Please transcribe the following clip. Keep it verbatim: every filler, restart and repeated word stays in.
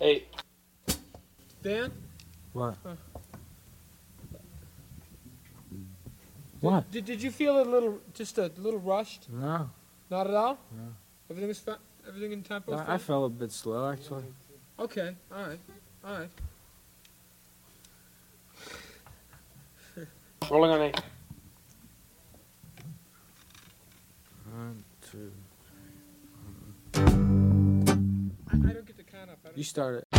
Hey. Dan? What? Huh. What? Did, did you feel a little, just a little rushed? No. Not at all? No. Everything was fine? Everything in tempo? I, I felt a bit slow, actually. Okay, all right, all right. Rolling on eight. One, two. I, I don't get the count up. I don't You started.